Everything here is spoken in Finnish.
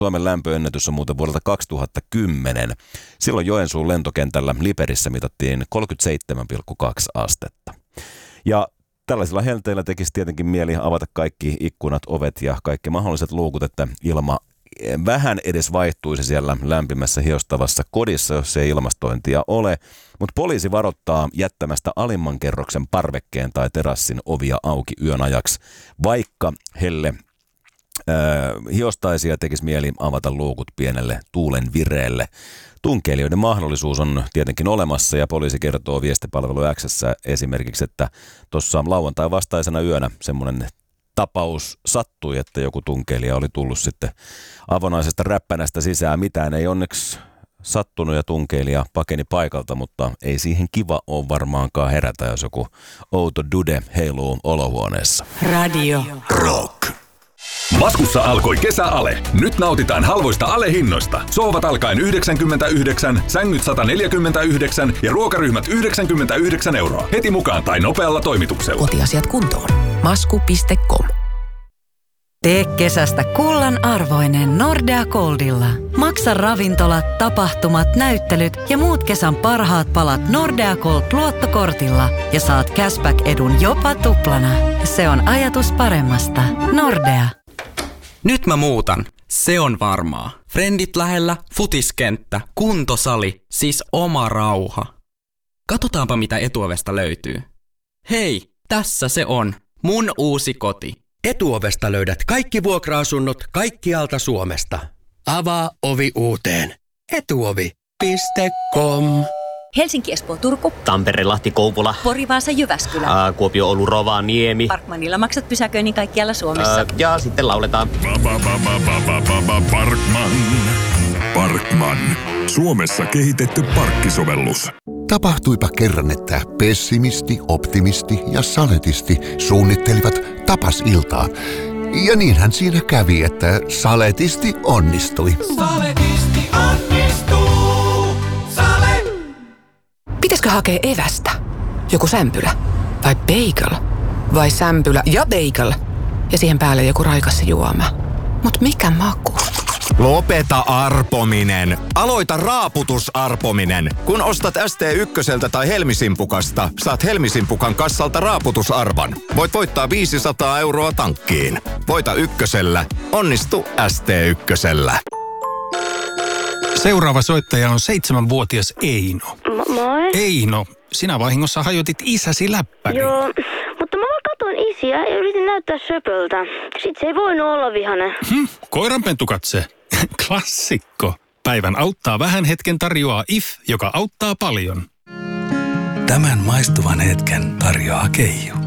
Suomen lämpöennätys on muuten vuodelta 2010. Silloin Joensuun lentokentällä Liperissä mitattiin 37,2 astetta. Ja tällaisilla helteillä tekisi tietenkin mieli avata kaikki ikkunat, ovet ja kaikki mahdolliset luukut, että ilma vähän edes vaihtuisi siellä lämpimässä hiostavassa kodissa, jos ei ilmastointia ole. Mutta poliisi varoittaa jättämästä alimman kerroksen parvekkeen tai terassin ovia auki yön ajaksi, vaikka helle hiostaisi ja tekisi mieli avata luukut pienelle tuulen vireelle. Tunkeilijoiden mahdollisuus on tietenkin olemassa ja poliisi kertoo viestipalvelu X:ssä esimerkiksi, että tuossa lauantai vastaisena yönä semmoinen tapaus sattui, että joku tunkeilija oli tullut sitten avonaisesta räppänästä sisään. Mitään ei onneksi sattunut ja tunkeilija pakeni paikalta, mutta ei siihen kiva ole varmaankaan herätä, jos joku outo dude heiluu olohuoneessa. Radio Rock. Maskussa alkoi kesäale. Nyt nautitaan halvoista alehinnoista. Sohvat alkaen 99, sängyt 149 ja ruokaryhmät 99 €. Heti mukaan tai nopealla toimituksella. Kotiasiat kuntoon. Masku.com. Tee kesästä kullan arvoinen Nordea Goldilla. Maksa ravintolat, tapahtumat, näyttelyt ja muut kesän parhaat palat Nordea Gold-luottokortilla ja saat cashback-edun jopa tuplana. Se on ajatus paremmasta. Nordea. Nyt mä muutan. Se on varmaa. Frendit lähellä, futiskenttä, kuntosali, siis oma rauha. Katsotaanpa mitä Etuovesta löytyy. Hei, tässä se on. Mun uusi koti. Etuovesta löydät kaikki vuokra-asunnot kaikkialta Suomesta. Avaa ovi uuteen. Etuovi.com. Helsinki, Espoo, Turku. Tampere, Lahti, Kouvola. Pori, Vaasa, Jyväskylä. Kuopio, Oulu, Rovaniemi. Parkmanilla maksat pysäköinnin kaikkialla Suomessa. Ja sitten lauletaan. Parkman. Suomessa kehitetty parkkisovellus. Tapahtuipa kerran, että pessimisti, optimisti ja saletisti suunnittelivat tapasiltaa. Ja niinhän siinä kävi, että saletisti onnistui. Saletisti onnistuu. Sale. Pitäisikö hakea evästä? Joku sämpylä? Vai bagel? Vai sämpylä ja bagel? Ja siihen päälle joku raikas juoma. Mut mikä maku? Lopeta arpominen. Aloita raaputusarpominen. Kun ostat ST1 tai Helmisimpukasta, saat Helmisimpukan kassalta raaputusarvan. Voit voittaa 500 € tankkiin. Voita ykkösellä. Onnistu ST1. Seuraava soittaja on 7-vuotias Eino. Moi. Eino, sinä vahingossa hajotit isäsi läppärin. Joo, mutta mä vaan katoin isiä ja yritin näyttää söpöltä. Sitten se ei voinut olla vihainen. Koiranpentukatse. Klassikko. Päivän auttaa vähän hetken tarjoaa IF, joka auttaa paljon. Tämän maistuvan hetken tarjoaa Keijo.